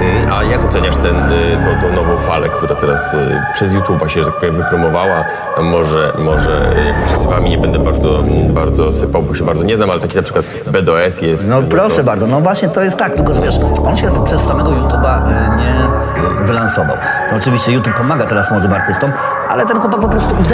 A jak oceniasz tą nową falę, która teraz przez YouTube'a się, że tak powiem, wypromowała? Może jakoś z wami nie będę bardzo sypał, bo się bardzo nie znam, ale taki na przykład BDS jest... No proszę bardzo, no właśnie to jest tak, tylko że wiesz, on się przez samego YouTube'a nie wylansował. No, oczywiście YouTube pomaga teraz młodym artystom, ale ten chłopak po prostu